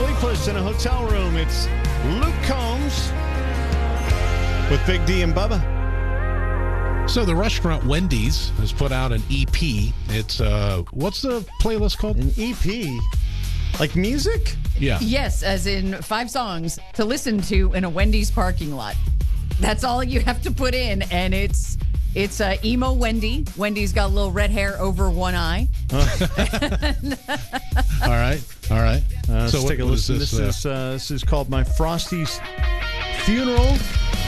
Sleepless in a Hotel Room. It's Luke Combs with Big D and Bubba. So the restaurant Wendy's has put out an EP. It's, what's the playlist called? An EP? Like music? Yeah. Yes, as in 5 songs to listen to in a Wendy's parking lot. That's all you have to put in, and it's emo Wendy. Wendy's got a little red hair over one eye. All right. So take a listen. This is called My Frosty's Funeral.